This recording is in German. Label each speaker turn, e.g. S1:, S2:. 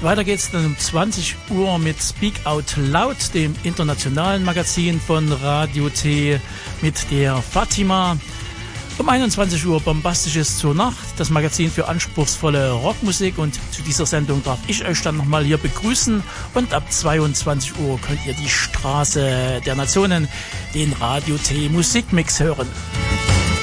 S1: Weiter geht's dann um 20 Uhr mit Speak Out Loud, dem internationalen Magazin von Radio T mit der Fatima. Um 21 Uhr Bombastisches zur Nacht, das Magazin für anspruchsvolle Rockmusik, und zu dieser Sendung darf ich euch dann nochmal hier begrüßen, und ab 22 Uhr könnt ihr die Straße der Nationen, den Radio T Musikmix hören.